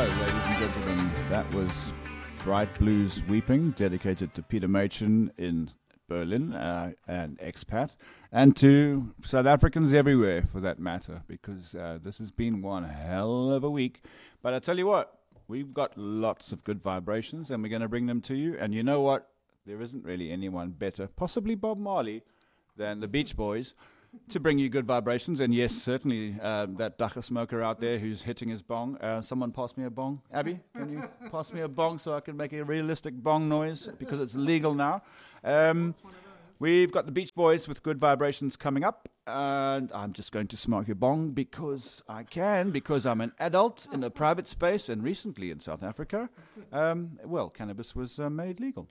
ladies and gentlemen, that was Bright Blues Weeping, dedicated to Peter Machin in Berlin, an expat, and to South Africans everywhere, for that matter, because this has been one hell of a week. But I tell you what, we've got lots of good vibrations, and we're going to bring them to you. And you know what? There isn't really anyone better, possibly Bob Marley, than the Beach Boys, to bring you good vibrations. And yes, certainly that dacha smoker out there who's hitting his bong. Someone pass me a bong. Abby, can you pass me a bong so I can make a realistic bong noise, because it's legal now. We've got the Beach Boys with good vibrations coming up, and I'm just going to smoke a bong because I can, because I'm an adult in a private space, and recently in South Africa, cannabis was made legal.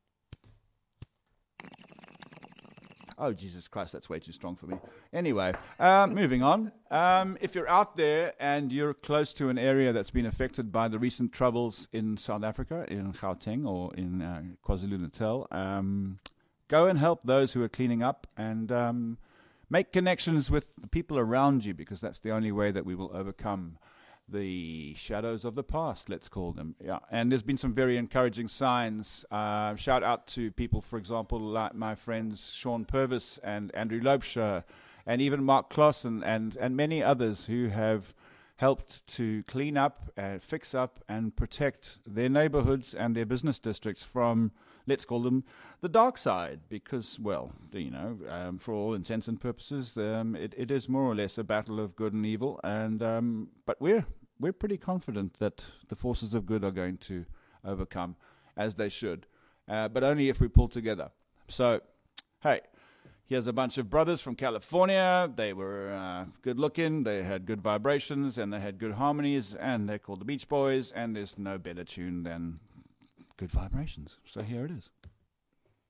Oh, Jesus Christ, that's way too strong for me. Anyway, moving on. If you're out there and you're close to an area that's been affected by the recent troubles in South Africa, in Gauteng or in KwaZulu-Natal, go and help those who are cleaning up, and make connections with the people around you, because that's the only way that we will overcome the shadows of the past, let's call them. Yeah, and there's been some very encouraging signs. Shout out to people, for example, like my friends Sean Purvis and Andrew Loebscher, and even Mark Clausen, and many others who have helped to clean up, fix up, and protect their neighborhoods and their business districts from, let's call them, the dark side, because, well, for all intents and purposes, it is more or less a battle of good and evil, and but we're pretty confident that the forces of good are going to overcome, as they should, but only if we pull together. So, hey, here's a bunch of brothers from California. They were good looking, they had good vibrations, and they had good harmonies, and they're called the Beach Boys, and there's no better tune than Good Vibrations. So here it is.